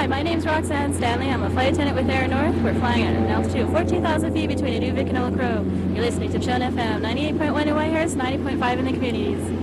Hi, my name's Roxanne Stanley. I'm a flight attendant with Air North. We're flying at an altitude of 14,000 feet between Inuvik and Old Crow. You're listening to Chun FM, 98.1 in Whitehurst, 90.5 in the communities.